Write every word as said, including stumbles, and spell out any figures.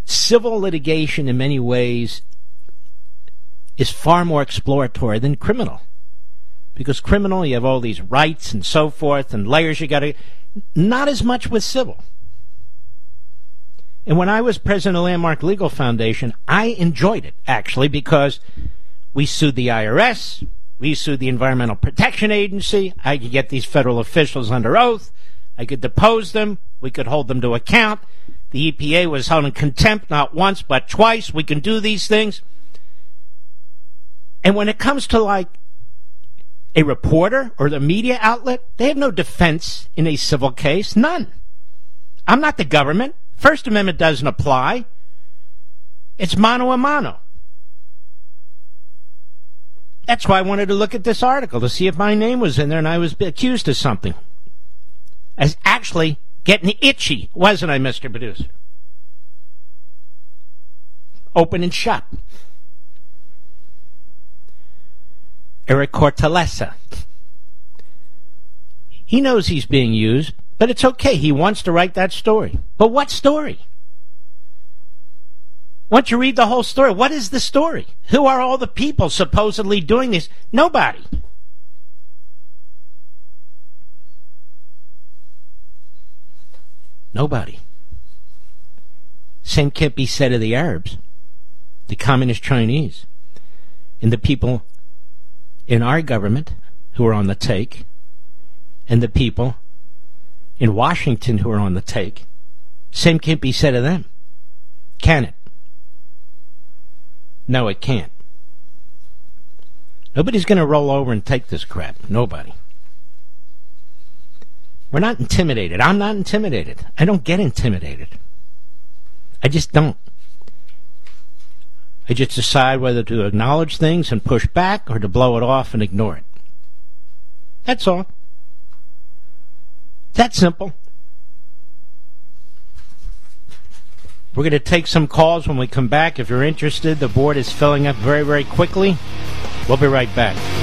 civil litigation in many ways is far more exploratory than criminal. Because criminal, you have all these rights and so forth and layers you got to... Not as much with civil. And when I was president of Landmark Legal Foundation, I enjoyed it, actually, because we sued the I R S, we sued the Environmental Protection Agency, I could get these federal officials under oath, I could depose them, we could hold them to account. The E P A was held in contempt not once but twice. We can do these things. And when it comes to, like, a reporter or the media outlet, they have no defense in a civil case. None. I'm not the government. First Amendment doesn't apply. It's mano a mano. That's why I wanted to look at this article to see if my name was in there and I was accused of something. I was actually getting itchy, wasn't I, Mister Producer? Open and shut. Eric Cortellessa. He knows he's being used, but it's okay. He wants to write that story. But what story? Once you read the whole story, what is the story? Who are all the people supposedly doing this? Nobody. Nobody. Same can't be said of the Arabs, the communist Chinese, and the people in our government who are on the take, and the people in Washington who are on the take. Same can't be said of them. Can it? No, it can't. Nobody's going to roll over and take this crap. Nobody. We're not intimidated. I'm not intimidated. I don't get intimidated. I just don't. I just decide whether to acknowledge things and push back or to blow it off and ignore it. That's all. That simple. We're going to take some calls when we come back. If you're interested, the board is filling up very, very quickly. We'll be right back.